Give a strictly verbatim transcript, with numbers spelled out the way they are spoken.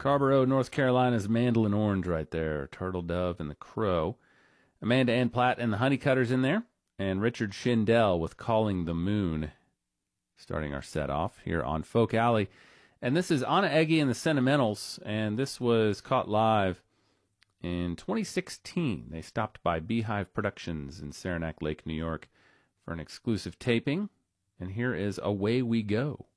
Scarborough, North Carolina's Mandolin Orange right there. Turtle Dove and the Crow. Amanda Ann Platt and the Honeycutters in there. And Richard Shindell with Calling the Moon. Starting our set off here on Folk Alley. And this is Anna Eggy and the Sentimentals. And this was caught live in twenty sixteen. They stopped by Beehive Productions in Saranac Lake, New York for an exclusive taping. And here is Away We Go.